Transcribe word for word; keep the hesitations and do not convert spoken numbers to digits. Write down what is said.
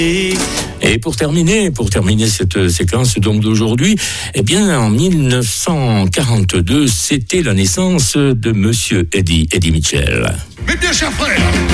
Et pour terminer, pour terminer cette séquence donc d'aujourd'hui, eh bien en mille neuf cent quarante-deux, c'était la naissance de Monsieur Eddie, Eddie Mitchell. Mes bien chers frères,